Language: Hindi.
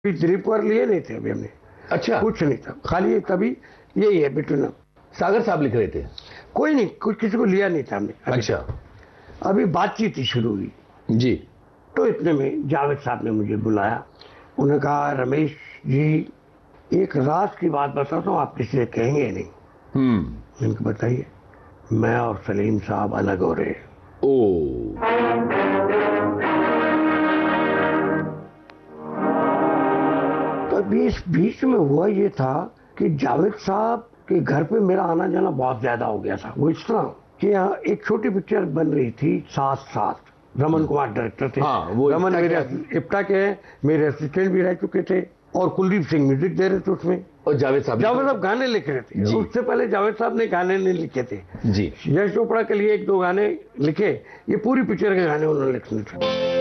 दिलीप कुमार लिए नहीं थे अभी हमने। अच्छा, कुछ नहीं था, खाली तभी यही है बिटू नाम। सागर साहब लिख रहे थे? कोई नहीं, कुछ किसी को लिया नहीं था हमने। अच्छा, अभी बातचीत ही शुरू हुई जी। तो इतने में जावेद साहब ने मुझे बुलाया। उन्होंने कहा, रमेश जी एक राज की बात बताता हूँ, आप किसी से कहेंगे नहीं। मैंने कहा बताइए। मैं और सलीम साहब अलग हो रहे हैं। ओ, तो अभी इस बीच में हुआ ये था कि जावेद साहब के घर पे मेरा आना जाना बहुत ज्यादा हो गया था। वो इस तरह कि यहाँ एक छोटी पिक्चर बन रही थी, साथ साथ। रमन कुमार डायरेक्टर थे। हाँ, वो रमन मेरे इप्टा के हैं, मेरे असिस्टेंट भी रह चुके थे, और कुलदीप सिंह म्यूजिक दे रहे थे उसमें, और जावेद साहब गाने लिख रहे थे। जी। उससे पहले जावेद साहब ने गाने नहीं लिखे थे जी। यश चोपड़ा के लिए 1-2 गाने लिखे, ये पूरी पिक्चर के गाने उन्होंने लिखे थे।